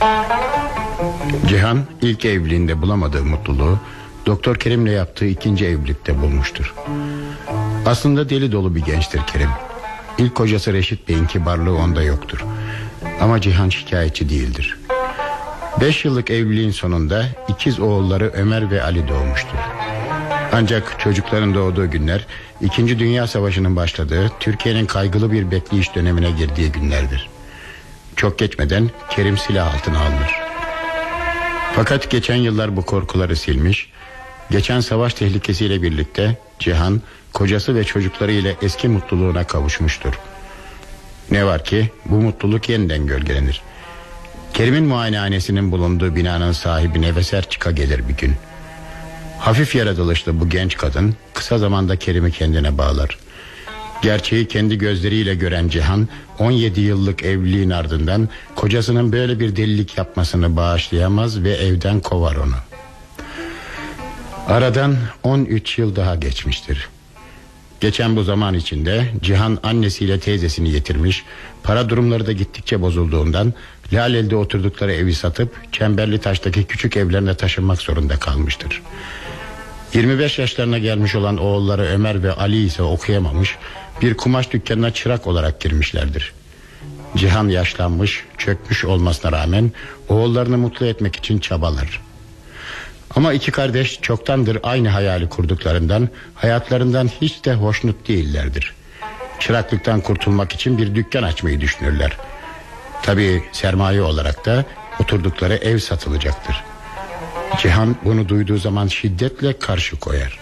Cihan ilk evliliğinde bulamadığı mutluluğu Doktor Kerim'le yaptığı ikinci evlilikte bulmuştur. Aslında deli dolu bir gençtir Kerim. İlk kocası Reşit Bey'in kibarlığı onda yoktur. Ama Cihan şikayetçi değildir. 5 yıllık evliliğin sonunda ikiz oğulları Ömer ve Ali doğmuştur. Ancak çocukların doğduğu günler 2. Dünya Savaşı'nın başladığı, Türkiye'nin kaygılı bir bekleyiş dönemine girdiği günlerdir. Çok geçmeden Kerim silah altına alınır. Fakat geçen yıllar bu korkuları silmiş, geçen savaş tehlikesiyle birlikte Cihan kocası ve çocukları ile eski mutluluğuna kavuşmuştur. Ne var ki bu mutluluk yeniden gölgelenir. Kerim'in muayenehanesinin bulunduğu binanın sahibi Neveser çıka gelir bir gün. Hafif yaratılışlı bu genç kadın kısa zamanda Kerim'i kendine bağlar. Gerçeği kendi gözleriyle gören Cihan 17 yıllık evliliğin ardından kocasının böyle bir delilik yapmasını bağışlayamaz ve evden kovar onu. Aradan 13 yıl daha geçmiştir. Geçen bu zaman içinde Cihan annesiyle teyzesini yitirmiş, para durumları da gittikçe bozulduğundan Laleli'de oturdukları evi satıp Çemberlitaş'taki küçük evlerine taşınmak zorunda kalmıştır. 25 yaşlarına gelmiş olan oğulları Ömer ve Ali ise okuyamamış, bir kumaş dükkanına çırak olarak girmişlerdir. Cihan yaşlanmış, çökmüş olmasına rağmen oğullarını mutlu etmek için çabalar. Ama iki kardeş çoktandır aynı hayali kurduklarından hayatlarından hiç de hoşnut değillerdir. Çıraklıktan kurtulmak için bir dükkan açmayı düşünürler. Tabii sermaye olarak da oturdukları ev satılacaktır. Cihan bunu duyduğu zaman şiddetle karşı koyar.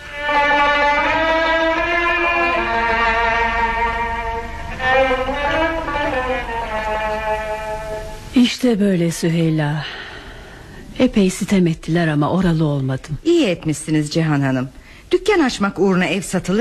İşte böyle Süheyla. Epey sitem ettiler ama oralı olmadım. İyi etmişsiniz Cihan Hanım. Dükkan açmak uğruna ev satılır